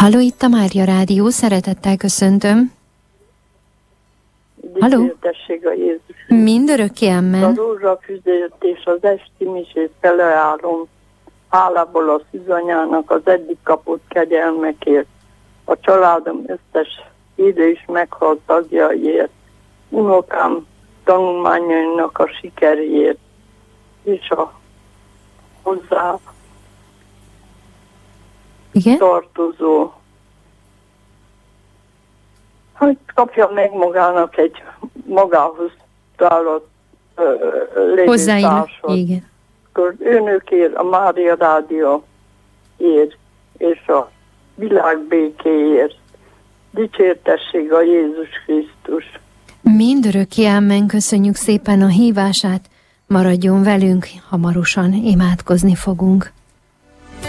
Halló, itt a Mária Rádió, szeretettel köszöntöm. Halló? Dicsértessék a Jézus. Mindörökké amen. A rózsafüzért és az esti misét feleállom, hálából a szűzanyának az eddig kapott kegyelmekért, a családom összes ide is meghalt tagjaiért, unokám tanulmányainak a sikeréért, és a hozzá tartozó, hogy kapja meg magának egy magához tállott lévő társat. Igen. Akkor önökért, a Mária Rádióért és a világ békéért. Dicsértessék a Jézus Krisztus. Mindörökké amen, köszönjük szépen a hívását. Maradjon velünk, hamarosan imádkozni fogunk.